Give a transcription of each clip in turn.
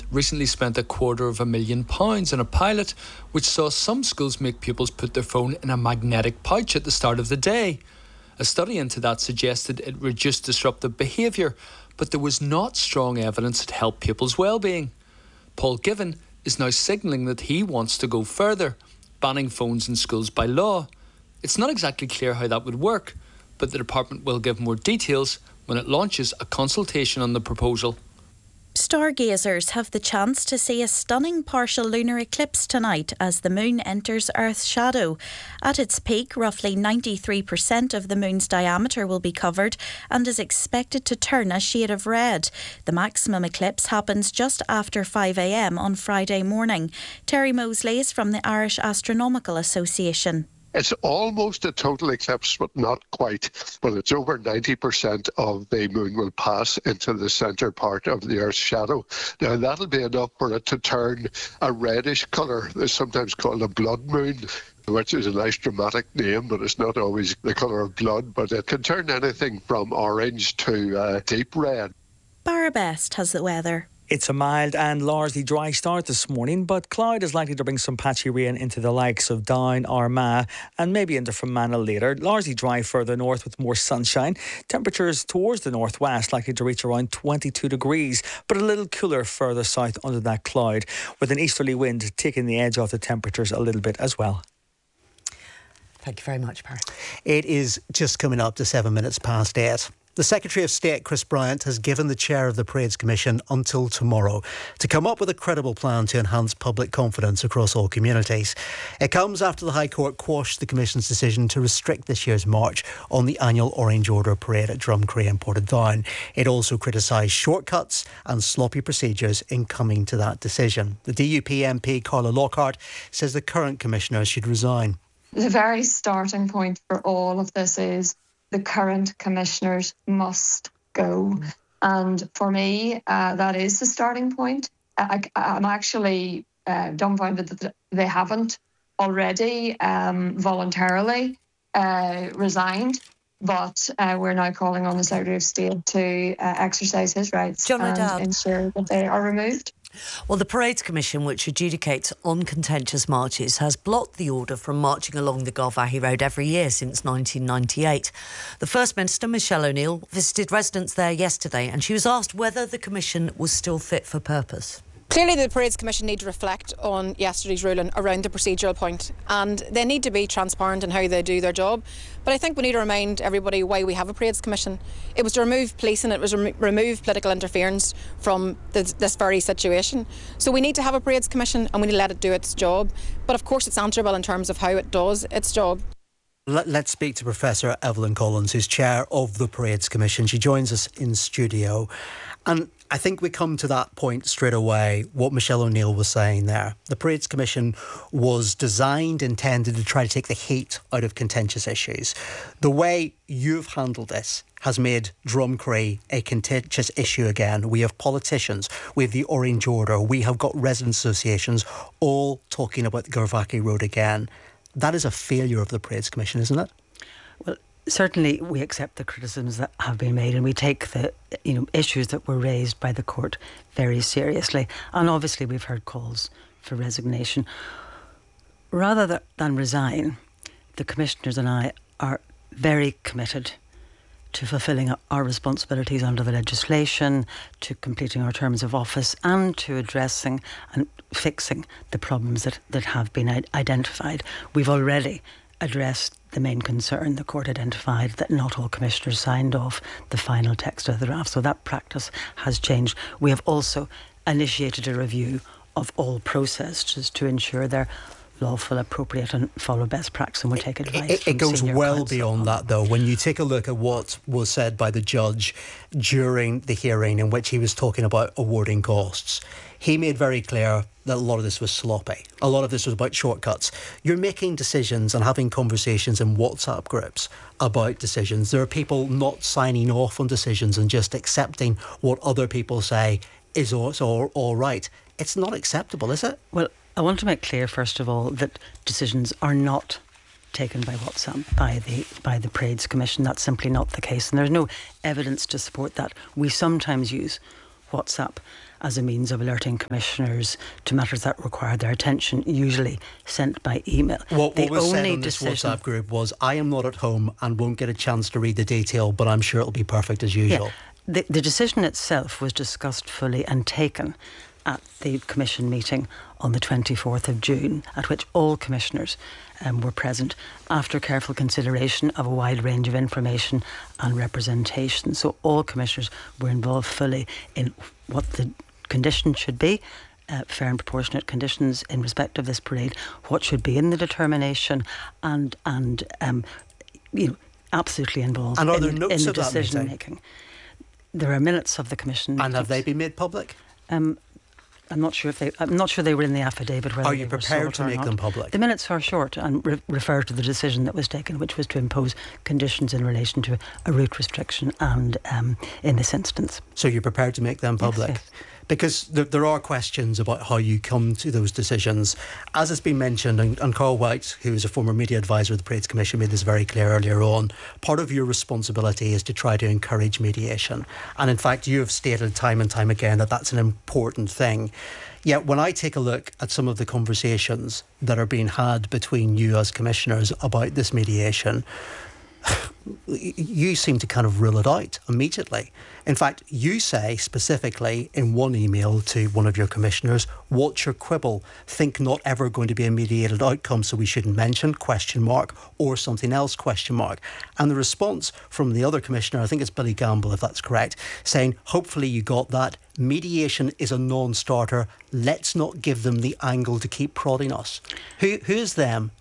recently spent £250,000 on a pilot which saw some schools make pupils put their phone in a magnetic pouch at the start of the day. A study into that suggested it reduced disruptive behaviour, but there was not strong evidence it helped pupils' well-being. Paul Given is now signalling that he wants to go further, banning phones in schools by law. It's not exactly clear how that would work, but the department will give more details when it launches a consultation on the proposal. Stargazers have the chance to see a stunning partial lunar eclipse tonight as the moon enters Earth's shadow. At its peak, roughly 93% of the moon's diameter will be covered and is expected to turn a shade of red. The maximum eclipse happens just after 5 a.m. on Friday morning. Terry Mosley is from the Irish Astronomical Association. It's almost a total eclipse, but not quite. Well, it's over 90% of the moon will pass into the centre part of the Earth's shadow. Now, that'll be enough for it to turn a reddish colour. It's sometimes called a blood moon, which is a nice dramatic name, but it's not always the colour of blood. But it can turn anything from orange to deep red. Barra Best has the weather. It's a mild and largely dry start this morning, but cloud is likely to bring some patchy rain into the likes of Down, Armagh and maybe into Fermanagh later. Largely dry further north with more sunshine. Temperatures towards the northwest likely to reach around 22 degrees, but a little cooler further south under that cloud, with an easterly wind taking the edge off the temperatures a little bit as well. Thank you very much, Barry. It is just coming up to 7 minutes past 8. The Secretary of State, Chris Bryant, has given the chair of the Parades Commission until tomorrow to come up with a credible plan to enhance public confidence across all communities. It comes after the High Court quashed the Commission's decision to restrict this year's march on the annual Orange Order parade at Drumcrea and Portadown. It also criticised shortcuts and sloppy procedures in coming to that decision. The DUP MP, Carla Lockhart, says the current commissioner should resign. The very starting point for all of this is the current commissioners must go. And for me, that is the starting point. I'm actually dumbfounded that they haven't already voluntarily resigned. But we're now calling on the Secretary of State to exercise his rights and ensure that they are removed. Well, the Parades Commission, which adjudicates uncontentious marches, has blocked the order from marching along the Garvaghey Road every year since 1998. The First Minister, Michelle O'Neill, visited residents there yesterday and she was asked whether the Commission was still fit for purpose. Clearly, the Parades Commission need to reflect on yesterday's ruling around the procedural point, and they need to be transparent in how they do their job. But I think we need to remind everybody why we have a Parades Commission. It was to remove policing, it was to remove political interference from this very situation. So we need to have a Parades Commission and we need to let it do its job. But of course it's answerable in terms of how it does its job. Let's speak to Professor Evelyn Collins, who's chair of the Parades Commission. She joins us in studio. And I think we come to that point straight away, what Michelle O'Neill was saying there. The Parades Commission was intended to try to take the heat out of contentious issues. The way you've handled this has made Drumcrea a contentious issue again. We have politicians, we have the Orange Order, we have got resident associations all talking about the Garvaghey Road again. That is a failure of the Parades Commission, isn't it? Well, certainly we accept the criticisms that have been made and we take the issues that were raised by the court very seriously. And obviously we've heard calls for resignation. Rather than resign, the commissioners and I are very committed to fulfilling our responsibilities under the legislation, to completing our terms of office and to addressing and fixing the problems that have been identified. We've already addressed the main concern the court identified, that not all commissioners signed off the final text of the draft. So that practice has changed. We have also initiated a review of all processes to ensure they're lawful, appropriate and follow best practice, and we'll take advice. It goes well beyond that though. When you take a look at what was said by the judge during the hearing in which he was talking about awarding costs, he made very clear that a lot of this was sloppy. A lot of this was about shortcuts. You're making decisions and having conversations in WhatsApp groups about decisions. There are people not signing off on decisions and just accepting what other people say is also all right. It's not acceptable, is it? Well, I want to make clear, first of all, that decisions are not taken by WhatsApp by the Parades Commission. That's simply not the case, and there's no evidence to support that. We sometimes use WhatsApp as a means of alerting commissioners to matters that require their attention, usually sent by email. What was said on this WhatsApp group was, I am not at home and won't get a chance to read the detail, but I'm sure it'll be perfect as usual. Yeah. The decision itself was discussed fully and taken at the Commission meeting on the 24th of June, at which all commissioners were present after careful consideration of a wide range of information and representation. So all commissioners were involved fully in what the conditions should be, fair and proportionate conditions in respect of this parade, what should be in the determination, and absolutely involved and are there notes in the of that decision making. There are minutes of the Commission meetings. And have they been made public? I'm not sure they were in the affidavit. Are you prepared to make them public? The minutes are short and refer to the decision that was taken, which was to impose conditions in relation to a route restriction and in this instance. So you're prepared to make them public? Yes. Because there are questions about how you come to those decisions. As has been mentioned, and Carl White, who is a former media advisor of the Parades Commission, made this very clear earlier on, part of your responsibility is to try to encourage mediation. And in fact, you have stated time and time again that that's an important thing. Yet when I take a look at some of the conversations that are being had between you as commissioners about this mediation, you seem to kind of rule it out immediately. In fact, you say specifically in one email to one of your commissioners, what's your quibble? Think not ever going to be a mediated outcome, so we shouldn't mention, ? Or something else, ? And the response from the other commissioner, I think it's Billy Gamble, if that's correct, saying, hopefully you got that. Mediation is a non-starter. Let's not give them the angle to keep prodding us. Who is them?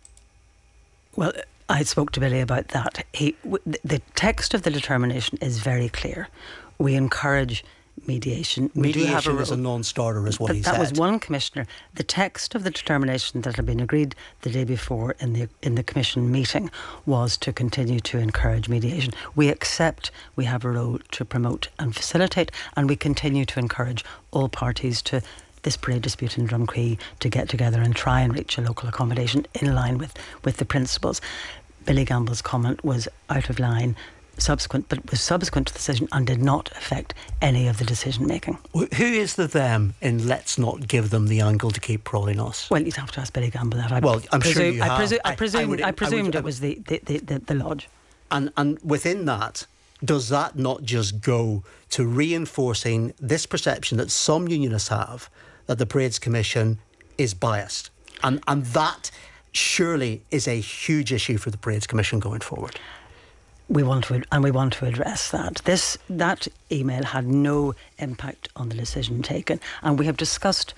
Well, I spoke to Billy about that. The text of the determination is very clear. We encourage mediation. Mediation is a non-starter, is what he said. That was one commissioner. The text of the determination that had been agreed the day before in the Commission meeting was to continue to encourage mediation. We accept we have a role to promote and facilitate, and we continue to encourage all parties to this parade dispute in Drumcree to get together and try and reach a local accommodation in line with the principles. Billy Gamble's comment was out of line, but was subsequent to the decision and did not affect any of the decision making. Who is the them in let's not give them the angle to keep prodding us? Well, you'd have to ask Billy Gamble that. I'm sure you have. I presumed it was the Lodge. And within that, does that not just go to reinforcing this perception that some unionists have that the Parades Commission is biased? And that surely is a huge issue for the Parades Commission going forward. We want to address that. That email had no impact on the decision taken, and we have discussed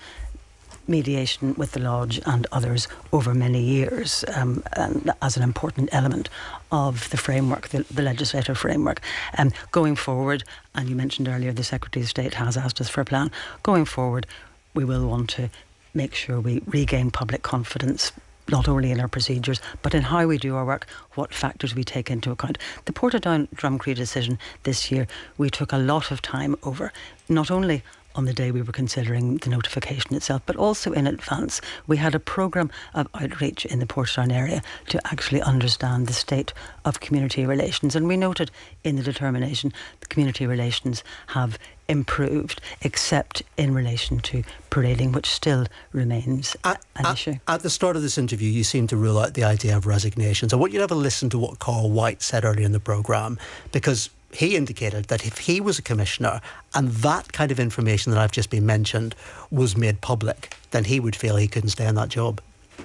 mediation with the Lodge and others over many years and as an important element of the framework, the legislative framework. Going forward, and you mentioned earlier the Secretary of State has asked us for a plan. Going forward, we will want to make sure we regain public confidence, not only in our procedures, but in how we do our work, what factors we take into account. The Portadown Drumcree decision this year, we took a lot of time over, not only on the day we were considering the notification itself, but also in advance. We had a programme of outreach in the Portadown area to actually understand the state of community relations. And we noted in the determination the community relations have improved, except in relation to parading, which still remains an issue. At the start of this interview, you seemed to rule out the idea of resignations. I want you to have a listen to what Carl White said earlier in the programme, because he indicated that if he was a commissioner and that kind of information that I've just been mentioned was made public, then he would feel he couldn't stay in that job.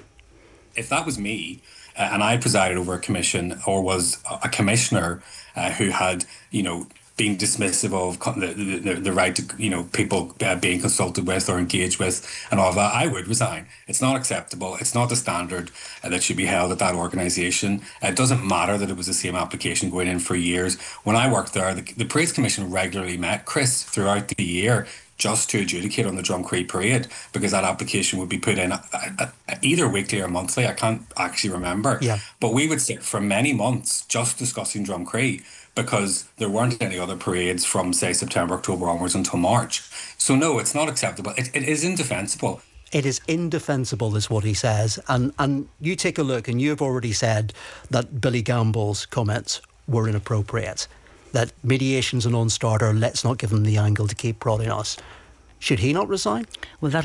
If that was me and I presided over a commission or was a commissioner who had, being dismissive of the right to, people being consulted with or engaged with and all of that, I would resign. It's not acceptable. It's not the standard that should be held at that organisation. It doesn't matter that it was the same application going in for years. When I worked there, the Parades Commission regularly met, Chris, throughout the year, just to adjudicate on the Drumcree parade, because that application would be put in either weekly or monthly. I can't actually remember. Yeah. But we would sit for many months just discussing Drumcree, because there weren't any other parades from, say, September, October onwards until March. So no, it's not acceptable. It is indefensible. It is indefensible, is what he says. And you take a look, and you've already said that Billy Gamble's comments were inappropriate, that mediation's a non-starter, let's not give them the angle to keep prodding us. Should he not resign? Well, that